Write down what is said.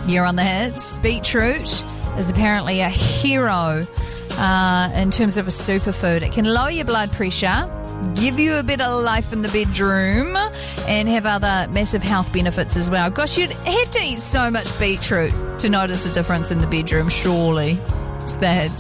You're on the hits. Beetroot is apparently a hero in terms of a superfood. It can lower your blood pressure, give you a bit of life in the bedroom, and have other massive health benefits as well. Gosh, you'd have to eat so much beetroot to notice a difference in the bedroom, surely. It's the hits.